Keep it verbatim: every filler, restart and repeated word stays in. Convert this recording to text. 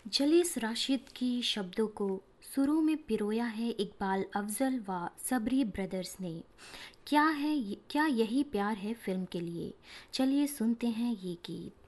जलीस राशिद की शब्दों को सुरों में पिरोया है इकबाल अफजल व सबरी ब्रदर्स ने। क्या है ये- क्या यही प्यार है फिल्म के लिए? चलिए सुनते हैं ये गीत।